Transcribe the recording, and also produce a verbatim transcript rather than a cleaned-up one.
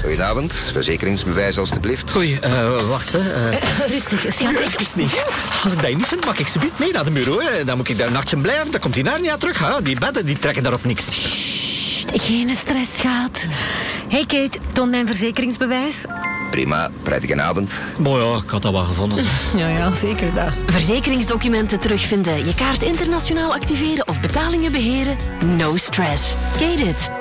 Goedenavond, verzekeringsbewijs alstublieft. Oei, uh, wacht, hè. Uh... Uh, rustig, schat. Even niet. Als ik dat niet vind, mag ik ze mee naar de bureau. Hè. Dan moet ik daar een nachtje blijven, dan komt hij naar niet aan terug. Hè. Die bedden die trekken daarop niks. Sst, geen stress, schat. Hey Kate, toon mijn verzekeringsbewijs. Prima, prettige avond. Mooi, ja, ik had dat wel gevonden. Ja, ja, zeker dat. Verzekeringsdocumenten terugvinden, je kaart internationaal activeren of betalingen beheren? No stress. Kate it.